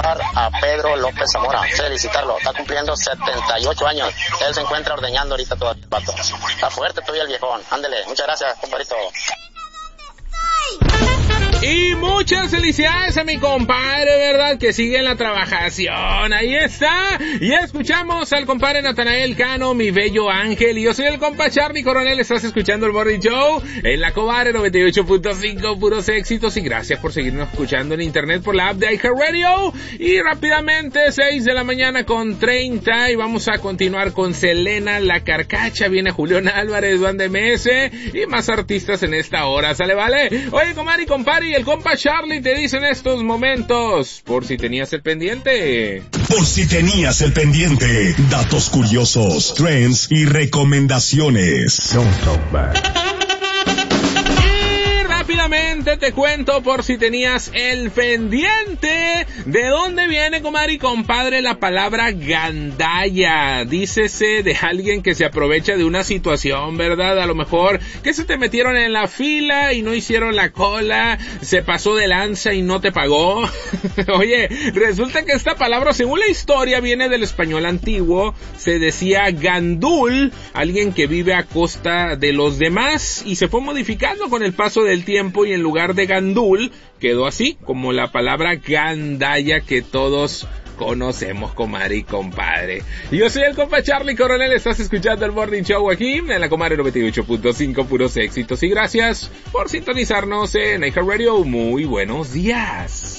felicitar a Pedro López Zamora, felicitarlo, está cumpliendo 78 años, él se encuentra ordeñando ahorita todo el pato, está fuerte todavía el viejón, ándele, muchas gracias, compadrito. Y muchas felicidades a mi compadre, ¿verdad? Que sigue en la trabajación. Ahí está. Y escuchamos al compadre Natanael Cano, mi bello ángel. Y yo soy el compa Charlie Coronel. Estás escuchando el Morning Show en la Cobarde 98.5, puros éxitos. Y gracias por seguirnos escuchando en internet por la app de iHeartRadio. Y rápidamente, 6 de la mañana con 30. Y vamos a continuar con Selena La Carcacha. Viene Julián Álvarez, Banda MS. Y más artistas en esta hora. ¿Sale, vale? Oye, comadre y compadre, y el compa Charlie te dice en estos momentos, por si tenías el pendiente. Por si tenías el pendiente, datos curiosos, trends y recomendaciones. Don't talk back. Rápidamente te cuento por si tenías el pendiente. ¿De dónde viene, comadre y compadre, la palabra gandalla? Dícese de alguien que se aprovecha de una situación, ¿verdad? A lo mejor que se te metieron en la fila y no hicieron la cola, se pasó de lanza y no te pagó. Oye, resulta que esta palabra, según la historia, viene del español antiguo. Se decía gandul, alguien que vive a costa de los demás, y se fue modificando con el paso del tiempo, y en lugar de gandul quedó así como la palabra gandalla que todos conocemos, comadre y compadre. Yo soy el compa Charlie Coronel, estás escuchando el Morning Show aquí en la Comadre 98.5, puros éxitos, y gracias por sintonizarnos en iHeartRadio. Muy buenos días.